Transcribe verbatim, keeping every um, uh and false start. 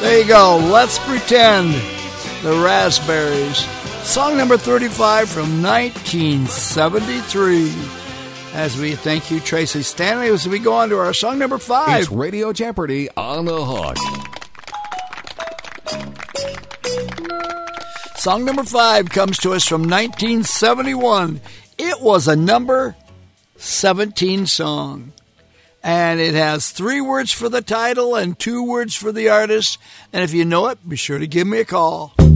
There you go. Let's Pretend. The Raspberries. Song number thirty-five from nineteen seventy-three. As we thank you, Tracy Stanley, as we go on to our song number five. It's Radio Jeopardy on the hook. Song number five comes to us from nineteen seventy-one. It was a number seventeen song. And it has three words for the title and two words for the artist. And if you know it, be sure to give me a call.